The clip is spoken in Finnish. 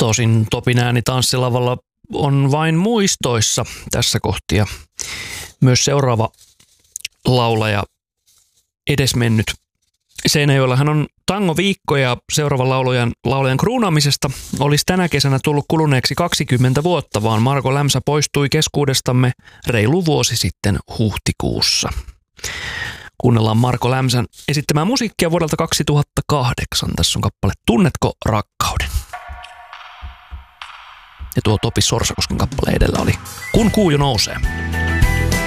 Tosin Topin ääni tanssilavalla on vain muistoissa tässä kohtia. Myös seuraava laulaja edesmennyt. Seinäjoellahan on tangoviikko ja seuraavan laulajan kruunaamisesta olisi tänä kesänä tullut kuluneeksi 20 vuotta, vaan Marko Lämsä poistui keskuudestamme reilu vuosi sitten huhtikuussa. Kuunnellaan Marko Lämsän esittämää musiikkia vuodelta 2008. Tässä on kappale Tunnetko rakkauden? Ja tuo Topi Sorsakosken kappale edellä oli Kun kuu jo nousee.